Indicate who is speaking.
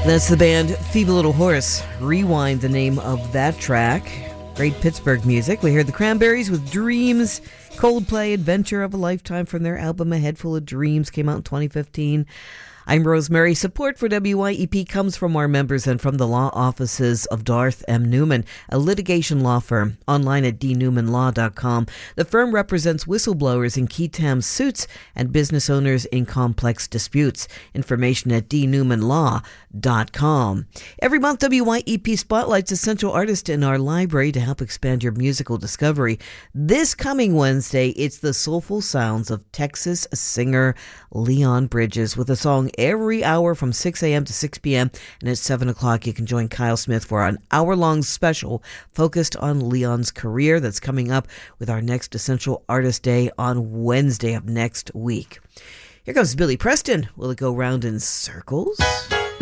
Speaker 1: That's the band Feeble Little Horse. Rewind, the name of that track. Great Pittsburgh music. We heard the Cranberries with Dreams. Coldplay, Adventure of a Lifetime from their album A Head Full of Dreams came out in 2015. I'm Rosemary. Support for WYEP comes from our members and from the law offices of Darth M. Newman, a litigation law firm, online at dnewmanlaw.com. The firm represents whistleblowers in key tam suits and business owners in complex disputes. Information at dnewmanlaw.com. Every month, WYEP spotlights essential artists in our library to help expand your musical discovery. This coming Wednesday, it's the soulful sounds of Texas singer Leon Bridges with a song every hour from 6 a.m. to 6 p.m. And at 7 o'clock, you can join Kyle Smith for an hour-long special focused on Leon's career that's coming up with our next Essential Artist Day on Wednesday of next week. Here comes Billy Preston. Will it go round in circles?